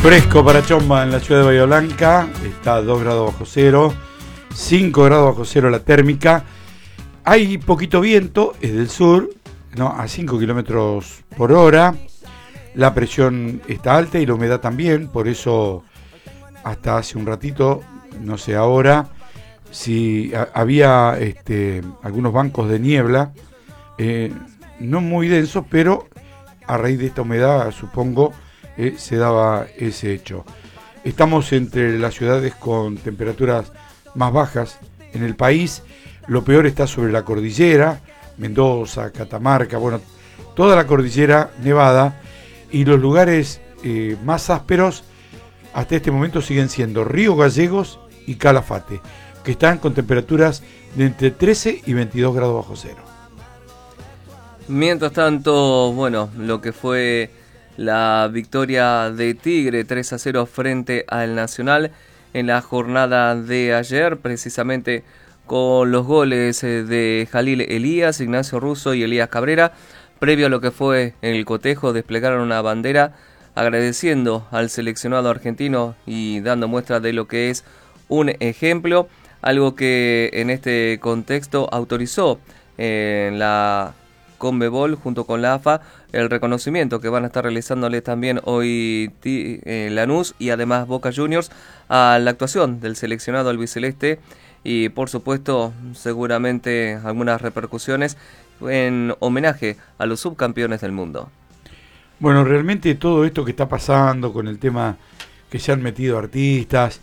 Fresco para Chomba en la ciudad de Bahía Blanca, está a 2 grados bajo cero, 5 grados bajo cero la térmica, hay poquito viento, es del sur, ¿no? A 5 kilómetros por hora, la presión está alta y la humedad también, por eso hasta hace un ratito, no sé ahora, si había algunos bancos de niebla, no muy densos, pero a raíz de esta humedad, supongo, se daba ese hecho. Estamos entre las ciudades con temperaturas más bajas en el país. Lo peor está sobre la cordillera, Mendoza, Catamarca, bueno, toda la cordillera nevada, y los lugares más ásperos hasta este momento siguen siendo Río Gallegos y Calafate, que están con temperaturas de entre 13 y 22 grados bajo cero. Mientras tanto, bueno, lo que fue la victoria de Tigre 3-0 frente al Nacional en la jornada de ayer, precisamente con los goles de Jalil Elías, Ignacio Russo y Elías Cabrera. Previo a lo que fue el cotejo, desplegaron una bandera agradeciendo al seleccionado argentino y dando muestra de lo que es un ejemplo, algo que en este contexto autorizó la Conmebol junto con la AFA, el reconocimiento que van a estar realizándole también hoy Lanús y además Boca Juniors a la actuación del seleccionado albiceleste, y por supuesto seguramente algunas repercusiones en homenaje a los subcampeones del mundo. Bueno, realmente todo esto que está pasando con el tema que se han metido artistas,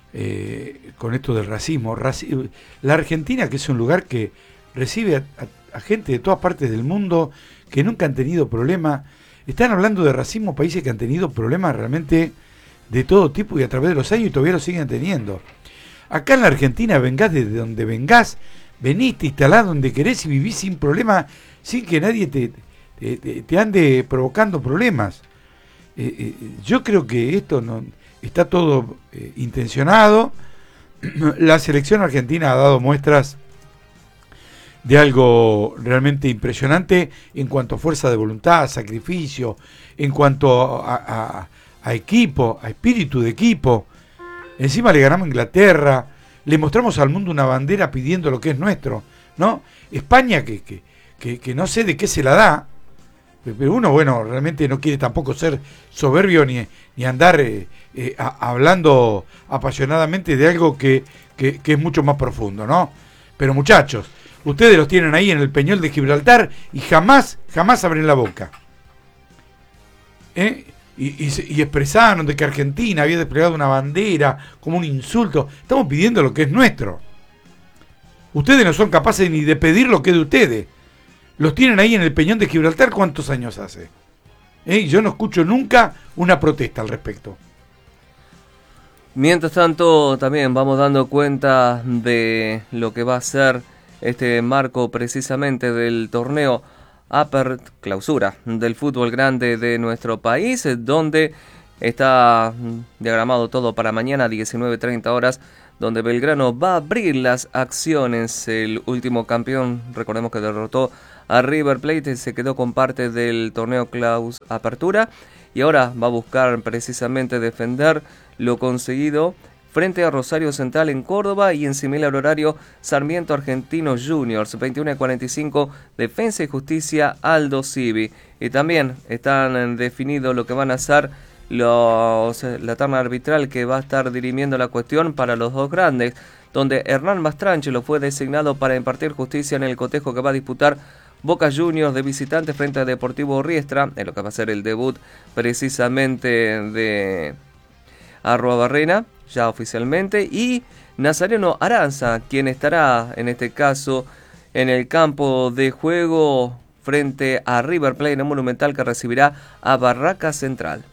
con esto del racismo, la Argentina, que es un lugar que recibe a gente de todas partes del mundo que nunca han tenido problemas. Están hablando de racismo, países que han tenido problemas realmente de todo tipo y a través de los años y todavía lo siguen teniendo. Acá en la Argentina, vengás desde donde vengás, venís, te instalás donde querés y vivís sin problemas, sin que nadie te ande provocando problemas. Yo creo que esto no está todo intencionado. La selección argentina ha dado muestras de algo realmente impresionante en cuanto a fuerza de voluntad, sacrificio, en cuanto a equipo, a espíritu de equipo. Encima le ganamos a Inglaterra, le mostramos al mundo una bandera pidiendo lo que es nuestro, ¿no? España que no sé de qué se la da, pero uno, bueno, realmente no quiere tampoco ser soberbio ni andar hablando apasionadamente de algo que es mucho más profundo, ¿no? Pero muchachos, ustedes los tienen ahí en el Peñol de Gibraltar y jamás abren la boca. Y expresaron de que Argentina había desplegado una bandera como un insulto. Estamos pidiendo lo que es nuestro. Ustedes no son capaces ni de pedir lo que es de ustedes. Los tienen ahí en el Peñón de Gibraltar, ¿cuántos años hace? Yo no escucho nunca una protesta al respecto. Mientras tanto, también vamos dando cuenta de lo que va a ser este marco precisamente del torneo Clausura del fútbol grande de nuestro país, donde está diagramado todo para mañana 19:30 horas, donde Belgrano va a abrir las acciones. El último campeón, recordemos que derrotó a River Plate, se quedó con parte del torneo Apertura y ahora va a buscar precisamente defender lo conseguido frente a Rosario Central en Córdoba, y en similar horario Sarmiento Argentinos Juniors, 21:45, Defensa y Justicia Aldo Civi. Y también están definidos lo que van a ser la terna arbitral que va a estar dirimiendo la cuestión para los dos grandes, donde Hernán Mastrangelo fue designado para impartir justicia en el cotejo que va a disputar Boca Juniors de visitante frente a Deportivo Riestra, en lo que va a ser el debut precisamente de Arruabarrena, ya oficialmente, y Nazareno Aranza, quien estará en este caso en el campo de juego frente a River Plate en el Monumental, que recibirá a Barraca Central.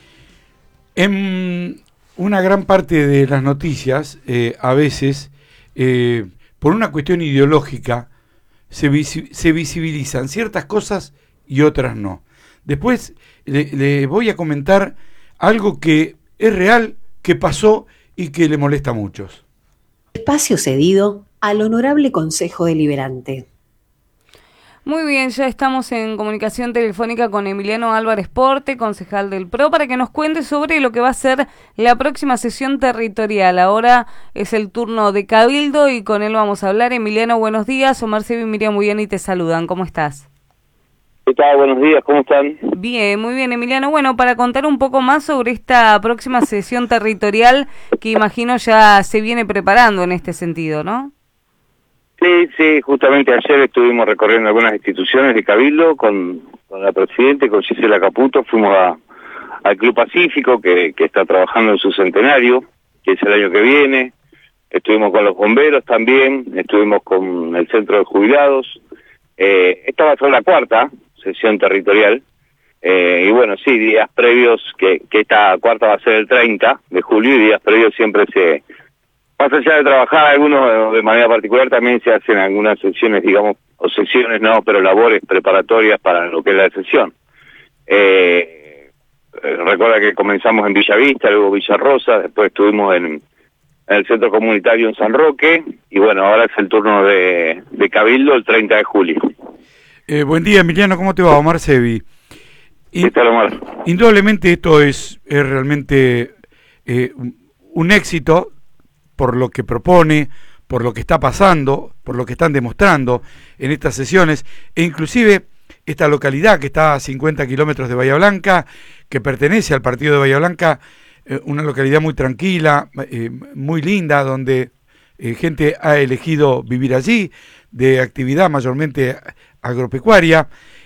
En una gran parte de las noticias, a veces, por una cuestión ideológica, se visibilizan ciertas cosas y otras no. Después le voy a comentar algo que es real, que pasó y que le molesta a muchos. Espacio cedido al Honorable Consejo Deliberante. Muy bien, ya estamos en comunicación telefónica con Emiliano Álvarez Porte, concejal del PRO, para que nos cuente sobre lo que va a ser la próxima sesión territorial. Ahora es el turno de Cabildo y con él vamos a hablar. Emiliano, buenos días. Omar Sebi y Miriam Muyani te saludan. ¿Cómo estás? ¿Qué tal? Buenos días, ¿cómo están? Bien, muy bien, Emiliano. Bueno, para contar un poco más sobre esta próxima sesión territorial que imagino ya se viene preparando en este sentido, ¿no? Sí, justamente ayer estuvimos recorriendo algunas instituciones de Cabildo con la Presidenta, con Gisela Caputo. Fuimos al Club Pacífico, que está trabajando en su centenario, que es el año que viene. Estuvimos con los bomberos también, estuvimos con el Centro de Jubilados. Esta va a ser la cuarta sesión territorial. Y bueno, sí, días previos, que esta cuarta va a ser el 30 de julio, y días previos siempre más allá de trabajar algunos de manera particular, también se hacen algunas sesiones, digamos, o sesiones no, pero labores preparatorias para lo que es la sesión. Recuerda que comenzamos en Villavista, luego Villa Rosa, después estuvimos en el Centro Comunitario en San Roque, y bueno, ahora es el turno de Cabildo el 30 de julio. Buen día, Emiliano, ¿cómo te va? Omar Sebi. ¿Qué tal, Omar? Indudablemente esto es realmente un éxito por lo que propone, por lo que está pasando, por lo que están demostrando en estas sesiones, e inclusive esta localidad que está a 50 kilómetros de Bahía Blanca, que pertenece al partido de Bahía Blanca, una localidad muy tranquila, muy linda, donde gente ha elegido vivir allí, de actividad mayormente agropecuaria,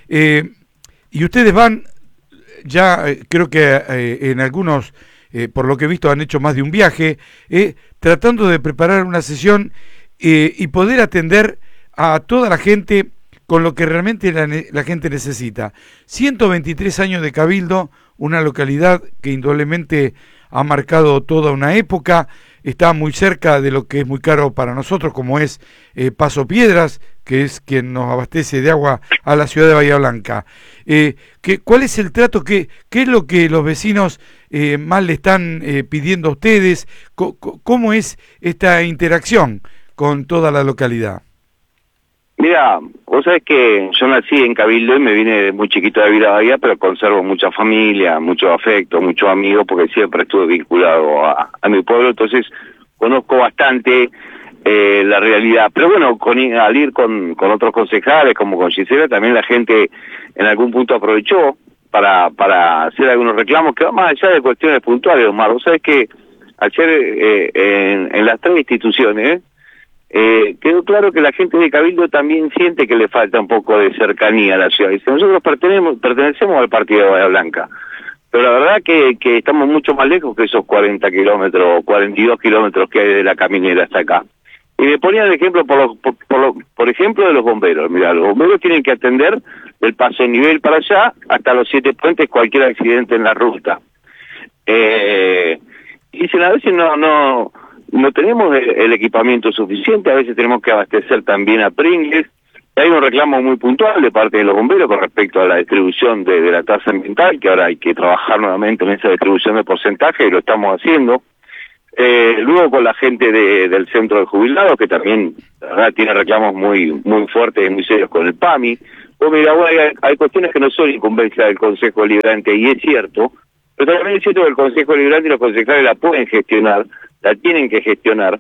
y ustedes van ya, creo que en algunos, por lo que he visto, han hecho más de un viaje, tratando de preparar una sesión y poder atender a toda la gente con lo que realmente la gente necesita. 123 años de Cabildo, una localidad que indudablemente ha marcado toda una época, está muy cerca de lo que es muy caro para nosotros, como es Paso Piedras, que es quien nos abastece de agua a la ciudad de Bahía Blanca. ¿Cuál es el trato? ¿Qué es lo que los vecinos más le están pidiendo a ustedes? ¿Cómo es esta interacción con toda la localidad? Mira, vos sabés que yo nací en Cabildo y me vine de muy chiquito de Villa Bahía, pero conservo mucha familia, mucho afecto, muchos amigos, porque siempre estuve vinculado a mi pueblo, entonces conozco bastante la realidad. Pero bueno, al ir con otros concejales, como con Gisela, también la gente en algún punto aprovechó para hacer algunos reclamos que van más allá de cuestiones puntuales, Omar. Vos sabés que ayer en las tres instituciones quedó claro que la gente de Cabildo también siente que le falta un poco de cercanía a la ciudad. Dice, nosotros pertenecemos al partido de Bahía Blanca, pero la verdad que estamos mucho más lejos que esos 40 kilómetros, 42 kilómetros que hay de la caminera hasta acá. Y me ponía el ejemplo, por ejemplo, de los bomberos. Mira, los bomberos tienen que atender del paso de nivel para allá hasta los 7 puentes cualquier accidente en la ruta. Y dicen, a veces no tenemos el equipamiento suficiente, a veces tenemos que abastecer también a Pringles. Hay un reclamo muy puntual de parte de los bomberos con respecto a la distribución de la tasa ambiental, que ahora hay que trabajar nuevamente en esa distribución de porcentaje, y lo estamos haciendo. Luego con la gente del Centro de Jubilados, que también, la verdad, tiene reclamos muy fuertes y muy serios con el PAMI. Pues mira, bueno, hay cuestiones que no son incumbencia del Consejo Deliberante, y es cierto, pero también es cierto que el Consejo Deliberante y los concejales la pueden gestionar, la tienen que gestionar,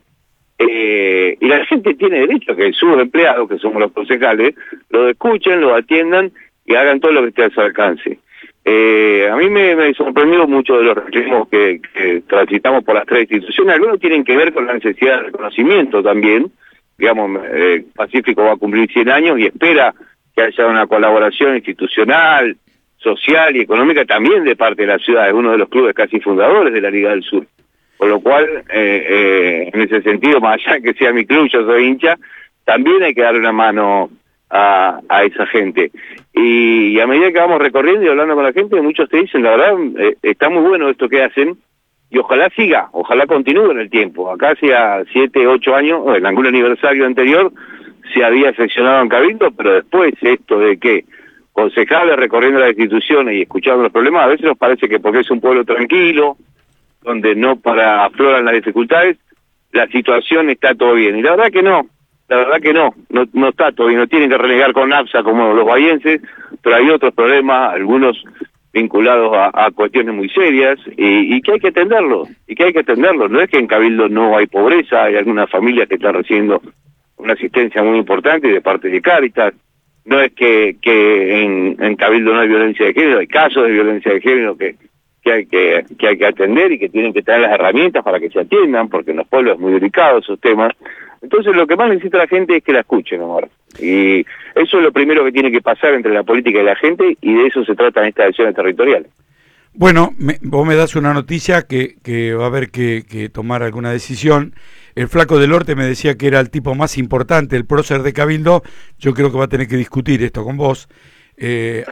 y la gente tiene derecho a que sus empleados, que somos los concejales, lo escuchen, lo atiendan y hagan todo lo que esté a su alcance. A mí me sorprendió mucho de los reclamos que transitamos por las tres instituciones. Algunos tienen que ver con la necesidad de reconocimiento también. Digamos, Pacífico va a cumplir 100 años y espera que haya una colaboración institucional, social y económica también de parte de la ciudad. Es uno de los clubes casi fundadores de la Liga del Sur. Por lo cual, en ese sentido, más allá de que sea mi club, yo soy hincha, también hay que darle una mano a esa gente. Y a medida que vamos recorriendo y hablando con la gente, muchos te dicen, la verdad, está muy bueno esto que hacen, y ojalá siga, ojalá continúe en el tiempo. Acá hacía 7, 8 años, en algún aniversario anterior, se había seccionado en Cabildo, pero después esto de que concejales recorriendo las instituciones y escuchando los problemas, a veces nos parece que porque es un pueblo tranquilo, donde no afloran las dificultades, la situación está todo bien. Y la verdad que no. la verdad que no está todavía, no tienen que renegar con APSA como los bahienses, pero hay otros problemas, algunos vinculados a cuestiones muy serias, y que hay que atenderlo, no es que en Cabildo no hay pobreza, hay algunas familias que están recibiendo una asistencia muy importante de parte de Cáritas, no es que en Cabildo no hay violencia de género, hay casos de violencia de género que hay que atender y que tienen que tener las herramientas para que se atiendan, porque en los pueblos es muy delicado esos temas. Entonces lo que más necesita la gente es que la escuchen, Omar. Y eso es lo primero que tiene que pasar entre la política y la gente, y de eso se tratan estas elecciones territoriales. Bueno, vos me das una noticia que va a haber que tomar alguna decisión. El Flaco del Orte me decía que era el tipo más importante, el prócer de Cabildo. Yo creo que va a tener que discutir esto con vos. No,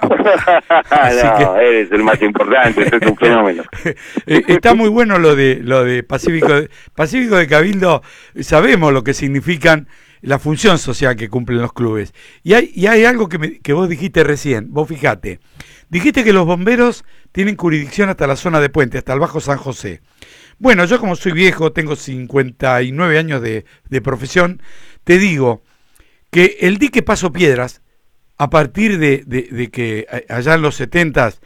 eres el más importante, eso es un fenómeno. Está muy bueno lo de Pacífico de Cabildo. Sabemos lo que significan la función social que cumplen los clubes. Y hay algo que vos dijiste recién. Vos fijate, dijiste que los bomberos tienen jurisdicción hasta la zona de Puente, hasta el Bajo San José. Bueno, yo como soy viejo, tengo 59 años de profesión, te digo que el dique Paso Piedras, a partir de que allá en los 70s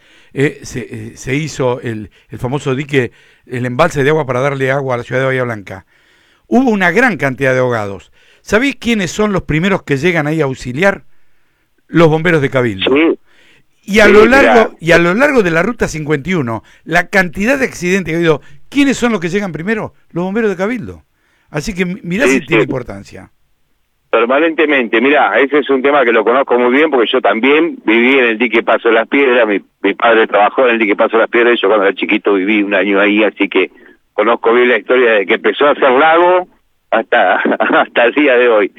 se hizo el famoso dique, el embalse de agua para darle agua a la ciudad de Bahía Blanca, hubo una gran cantidad de ahogados. ¿Sabéis quiénes son los primeros que llegan ahí a auxiliar? Los bomberos de Cabildo. Sí. Y a lo largo de la ruta 51, la cantidad de accidentes que ha habido, ¿quiénes son los que llegan primero? Los bomberos de Cabildo. Así que mirá si tiene importancia. Permanentemente, mirá, ese es un tema que lo conozco muy bien porque yo también viví en el dique Paso de las Piedras, mi padre trabajó en el dique Paso de las Piedras, yo cuando era chiquito viví un año ahí, así que conozco bien la historia de que empezó a ser lago hasta el día de hoy.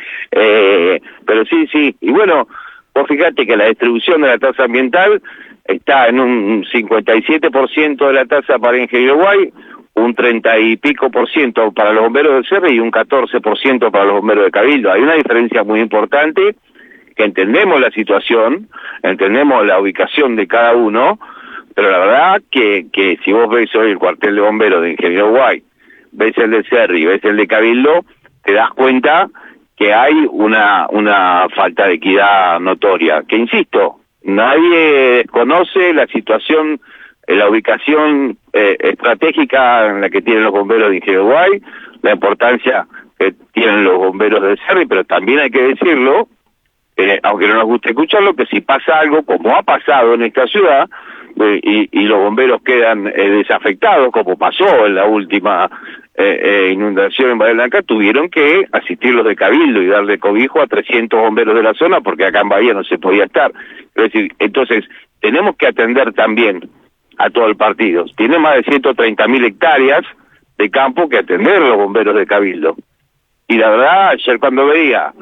Pero sí, y bueno, vos fíjate que la distribución de la tasa ambiental está en un 57% de la tasa para Ingeniero Guay, un 30 y pico % para los bomberos del Cerri y un 14% para los bomberos de Cabildo. Hay una diferencia muy importante, que entendemos la situación, entendemos la ubicación de cada uno, pero la verdad que si vos ves hoy el cuartel de bomberos de Ingeniero Guay, ves el de Cerri, ves el de Cabildo, te das cuenta que hay una falta de equidad notoria, que insisto, nadie conoce la situación, la ubicación estratégica en la que tienen los bomberos de Ingeniero Guay, la importancia que tienen los bomberos del Cerri, pero también hay que decirlo, aunque no nos guste escucharlo, que si pasa algo como ha pasado en esta ciudad, y los bomberos quedan desafectados, como pasó en la última inundación en Bahía Blanca, tuvieron que asistir los de Cabildo y darle cobijo a 300 bomberos de la zona, porque acá en Bahía no se podía estar. Es decir, entonces, tenemos que atender también a todo el partido. Tiene más de 130.000 hectáreas de campo que atender los bomberos de Cabildo. Y la verdad, ayer cuando veía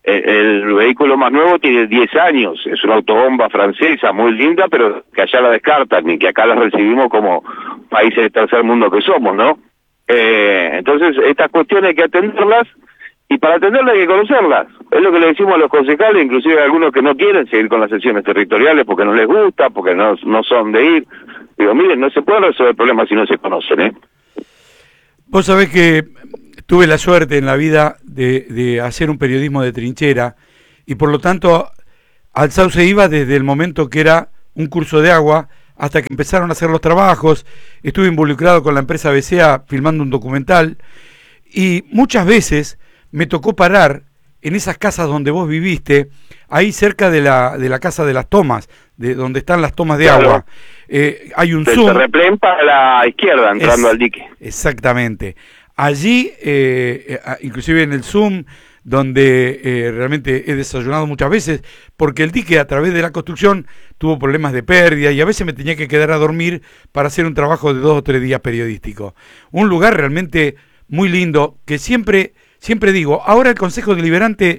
el vehículo más nuevo tiene 10 años, es una autobomba francesa muy linda, pero que allá la descartan y que acá la recibimos como países de tercer mundo que somos, ¿no? Entonces, estas cuestiones hay que atenderlas, y para atenderlas hay que conocerlas. Es lo que le decimos a los concejales, inclusive a algunos que no quieren seguir con las sesiones territoriales porque no les gusta, porque no son de ir. Digo, miren, no se pueden resolver problemas si no se conocen, ¿eh? Vos sabés que tuve la suerte en la vida de hacer un periodismo de trinchera, y por lo tanto al Sauce iba desde el momento que era un curso de agua hasta que empezaron a hacer los trabajos. Estuve involucrado con la empresa BCA filmando un documental, y muchas veces me tocó parar en esas casas donde vos viviste, ahí cerca de la casa de las tomas, de donde están las tomas de agua. Hay un zoom. Terraplén para la izquierda, entrando al dique. Exactamente. Allí, inclusive en el Zoom, donde realmente he desayunado muchas veces, porque el dique a través de la construcción tuvo problemas de pérdida y a veces me tenía que quedar a dormir para hacer un trabajo de 2 o 3 días periodístico. Un lugar realmente muy lindo, que siempre digo, ahora el Consejo Deliberante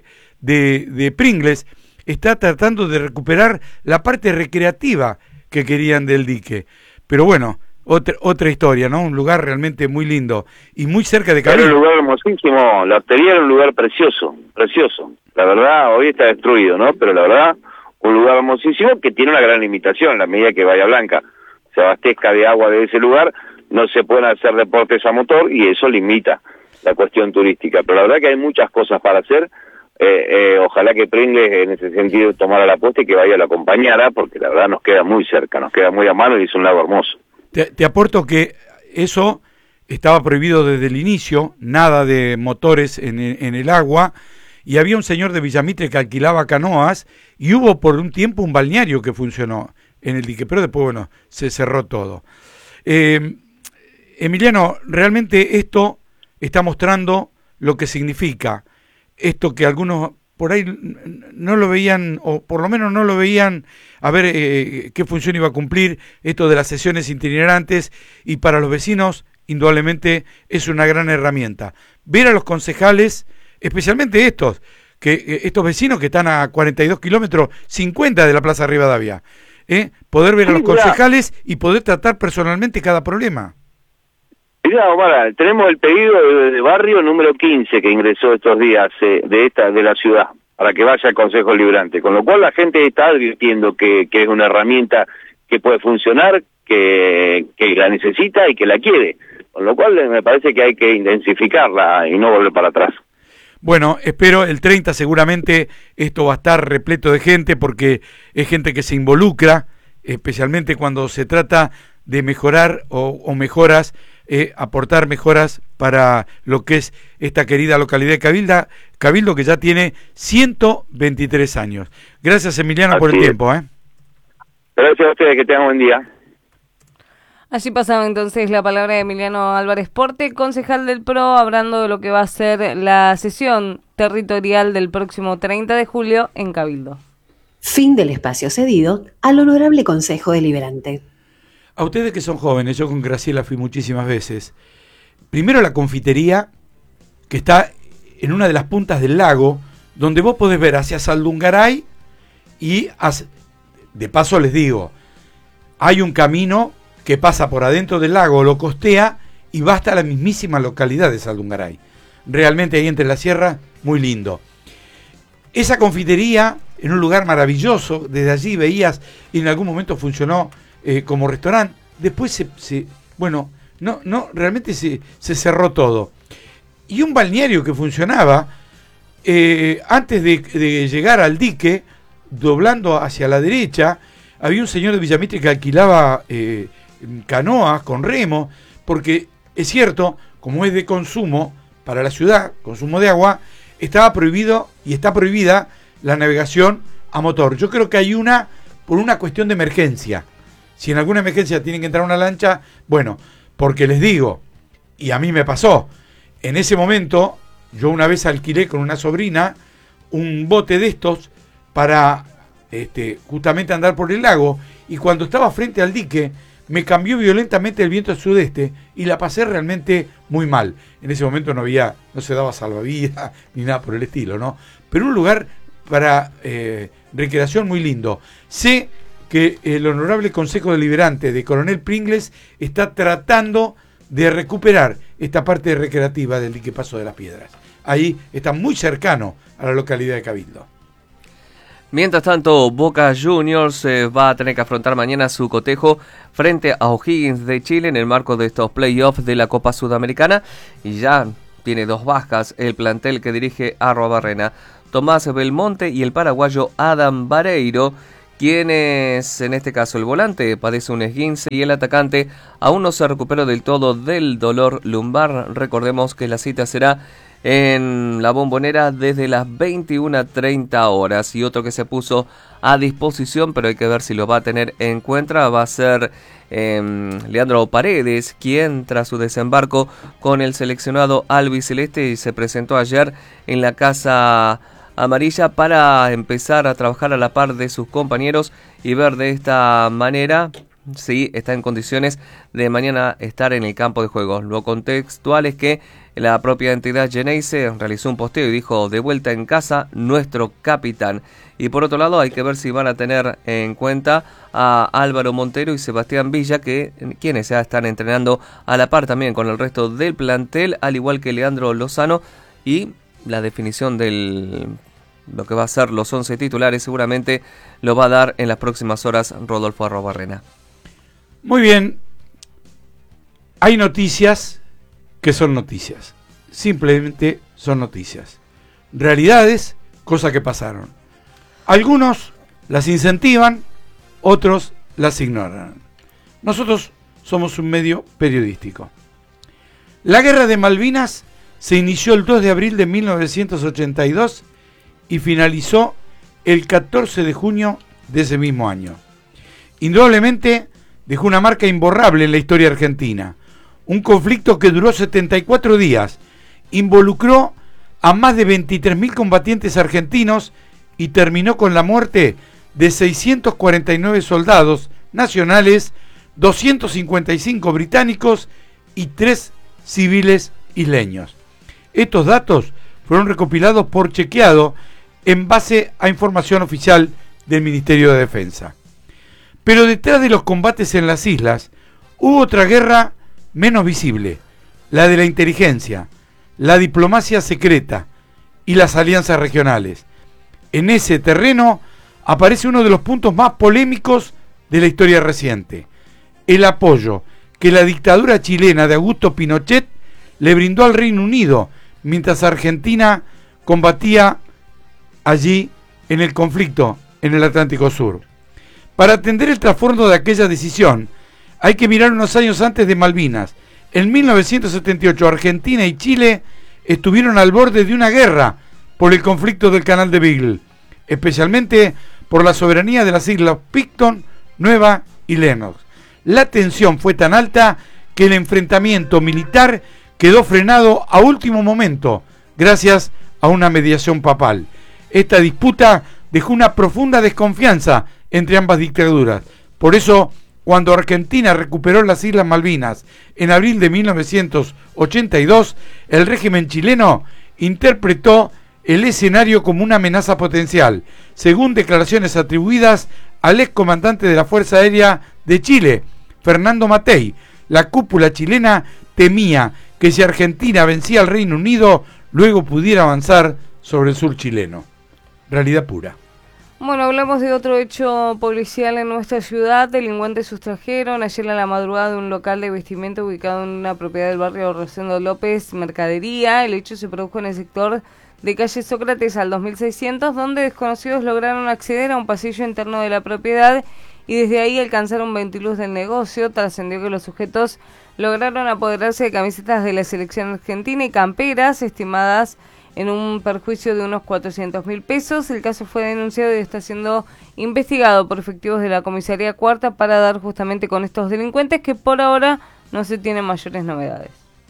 de Pringles está tratando de recuperar la parte recreativa que querían del dique. Pero bueno, otra historia, ¿no? Un lugar realmente muy lindo y muy cerca de Cabildo. Era un lugar hermosísimo, la hostería era un lugar precioso. La verdad, hoy está destruido, ¿no? Pero la verdad, un lugar hermosísimo que tiene una gran limitación, en la medida que Bahía Blanca se abastezca de agua de ese lugar, no se pueden hacer deportes a motor y eso limita la cuestión turística. Pero la verdad que hay muchas cosas para hacer, ojalá que Pringles en ese sentido tomara la apuesta y que vaya a la acompañara, porque la verdad nos queda muy cerca, nos queda muy a mano y es un lago hermoso. Te aporto que eso estaba prohibido desde el inicio, nada de motores en el agua, y había un señor de Villamitre que alquilaba canoas, y hubo por un tiempo un balneario que funcionó en el dique, pero después, bueno, se cerró todo. Emiliano, realmente esto está mostrando lo que significa, esto que algunos por ahí no lo veían, o por lo menos no lo veían, a ver qué función iba a cumplir esto de las sesiones itinerantes, y para los vecinos indudablemente es una gran herramienta. Ver a los concejales, especialmente estos vecinos que están a 42 kilómetros, 50 de la Plaza Rivadavia, poder ver a los concejales y poder tratar personalmente cada problema. Mira, Omar, tenemos el pedido de barrio número 15 que ingresó estos días de la ciudad para que vaya al Consejo Deliberante, con lo cual la gente está advirtiendo que es una herramienta que puede funcionar, que la necesita y que la quiere, con lo cual me parece que hay que intensificarla y no volver para atrás. Bueno, espero el 30 seguramente esto va a estar repleto de gente, porque es gente que se involucra, especialmente cuando se trata de mejorar o mejoras, aportar mejoras para lo que es esta querida localidad de Cabildo, que ya tiene 123 años. Gracias, Emiliano, por el tiempo. Gracias a ustedes, que tengan buen día. Allí pasaba entonces la palabra de Emiliano Álvarez Porte, concejal del PRO, hablando de lo que va a ser la sesión territorial del próximo 30 de julio en Cabildo. Fin del espacio cedido al Honorable Consejo Deliberante. A ustedes que son jóvenes, yo con Graciela fui muchísimas veces. Primero la confitería, que está en una de las puntas del lago, donde vos podés ver hacia Saldungaray y de paso les digo, hay un camino que pasa por adentro del lago, lo costea y va hasta la mismísima localidad de Saldungaray. Realmente ahí entre la sierra, muy lindo. Esa confitería, en un lugar maravilloso, desde allí veías, y en algún momento funcionó como restaurante, después realmente se cerró todo. Y un balneario que funcionaba, antes de llegar al dique, doblando hacia la derecha, había un señor de Villamitre que alquilaba canoas con remo, porque es cierto, como es de consumo para la ciudad, consumo de agua, estaba prohibido y está prohibida la navegación a motor. Yo creo que hay por una cuestión de emergencia. Si en alguna emergencia tienen que entrar una lancha, bueno, porque les digo, y a mí me pasó, en ese momento yo una vez alquilé con una sobrina un bote de estos para justamente andar por el lago, y cuando estaba frente al dique me cambió violentamente el viento al sudeste y la pasé realmente muy mal. En ese momento no se daba salvavidas ni nada por el estilo, ¿no? Pero un lugar para recreación muy lindo. Sé que el Honorable Consejo Deliberante de Coronel Pringles está tratando de recuperar esta parte recreativa del dique Paso de las Piedras. Ahí está muy cercano a la localidad de Cabildo. Mientras tanto, Boca Juniors va a tener que afrontar mañana su cotejo frente a O'Higgins de Chile en el marco de estos playoffs de la Copa Sudamericana, y ya tiene 2 bajas el plantel que dirige Arruabarrena: Tomás Belmonte y el paraguayo Adam Vareiro, quienes, en este caso el volante, padece un esguince y el atacante aún no se recuperó del todo del dolor lumbar. Recordemos que la cita será en la Bombonera desde las 21:30 horas. Y otro que se puso a disposición, pero hay que ver si lo va a tener en cuenta, va a ser Leandro Paredes, quien tras su desembarco con el seleccionado albiceleste se presentó ayer en la Casa Amarilla para empezar a trabajar a la par de sus compañeros y ver de esta manera si está en condiciones de mañana estar en el campo de juego. Lo contextual es que la propia entidad Geneise realizó un posteo y dijo: de vuelta en casa, nuestro capitán. Y por otro lado hay que ver si van a tener en cuenta a Álvaro Montero y Sebastián Villa, quienes ya están entrenando a la par también con el resto del plantel, al igual que Leandro Lozano, y la definición de lo que va a ser los 11 titulares seguramente lo va a dar en las próximas horas Rodolfo Arruabarrena. Muy bien, hay noticias que son noticias, simplemente son noticias, realidades cosas que pasaron. Algunos las incentivan, otros las ignoran. Nosotros somos un medio periodístico. La Guerra de Malvinas se inició el 2 de abril de 1982 y finalizó el 14 de junio de ese mismo año. Indudablemente dejó una marca imborrable en la historia argentina. Un conflicto que duró 74 días, involucró a más de 23.000 combatientes argentinos y terminó con la muerte de 649 soldados nacionales, 255 británicos y 3 civiles isleños. Estos datos fueron recopilados por Chequeado en base a información oficial del Ministerio de Defensa. Pero detrás de los combates en las islas hubo otra guerra menos visible, la de la inteligencia, la diplomacia secreta y las alianzas regionales. En ese terreno aparece uno de los puntos más polémicos de la historia reciente: el apoyo que la dictadura chilena de Augusto Pinochet le brindó al Reino Unido mientras Argentina combatía allí en el conflicto en el Atlántico Sur. Para entender el trasfondo de aquella decisión, hay que mirar unos años antes de Malvinas. En 1978, Argentina y Chile estuvieron al borde de una guerra por el conflicto del Canal de Beagle, especialmente por la soberanía de las islas Picton, Nueva y Lennox. La tensión fue tan alta que el enfrentamiento militar quedó frenado a último momento, gracias a una mediación papal. Esta disputa dejó una profunda desconfianza entre ambas dictaduras. Por eso, cuando Argentina recuperó las Islas Malvinas en abril de 1982, el régimen chileno interpretó el escenario como una amenaza potencial, según declaraciones atribuidas al excomandante de la Fuerza Aérea de Chile, Fernando Matei. La cúpula chilena temía que si Argentina vencía al Reino Unido, luego pudiera avanzar sobre el sur chileno. Realidad pura. Bueno, hablamos de otro hecho policial en nuestra ciudad. Delincuentes sustrajeron ayer a la madrugada de un local de vestimenta ubicado en una propiedad del barrio Rosendo López, Mercadería. El hecho se produjo en el sector de calle Sócrates al 2600, donde desconocidos lograron acceder a un pasillo interno de la propiedad y desde ahí alcanzaron ventiluz del negocio. Trascendió que los sujetos lograron apoderarse de camisetas de la selección argentina y camperas estimadas en un perjuicio de unos 400.000 pesos. El caso fue denunciado y está siendo investigado por efectivos de la Comisaría Cuarta para dar justamente con estos delincuentes, que por ahora no se tienen mayores novedades.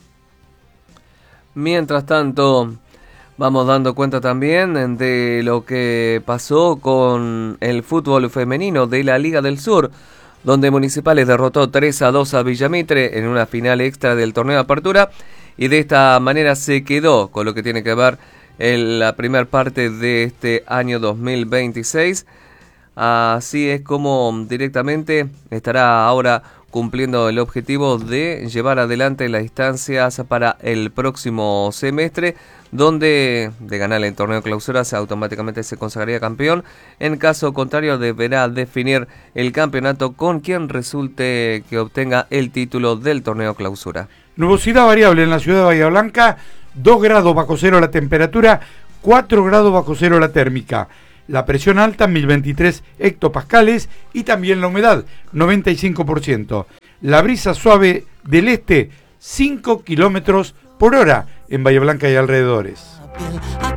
Mientras tanto, vamos dando cuenta también de lo que pasó con el fútbol femenino de la Liga del Sur, donde Municipales derrotó 3-2 a Villamitre en una final extra del torneo de apertura, y de esta manera se quedó con lo que tiene que ver en la primera parte de este año 2026. Así es como directamente estará ahora cumpliendo el objetivo de llevar adelante las instancias para el próximo semestre, donde de ganar el torneo clausura automáticamente se consagraría campeón. En caso contrario, deberá definir el campeonato con quien resulte que obtenga el título del torneo clausura. Nubosidad variable en la ciudad de Bahía Blanca, 2 grados bajo cero la temperatura, 4 grados bajo cero la térmica. La presión alta, 1023 hectopascales, y también la humedad, 95%. La brisa suave del este, 5 kilómetros por hora en Bahía Blanca y alrededores.